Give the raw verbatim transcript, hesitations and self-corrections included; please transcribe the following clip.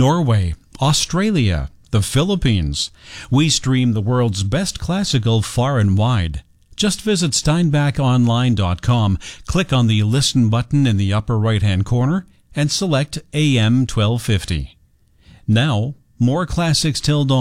Norway, Australia, the Philippines. We stream the world's best classical far and wide. Just visit steinbach online dot com, click on the Listen button in the upper right-hand corner, and select A M twelve fifty. Now, more classics till dawn.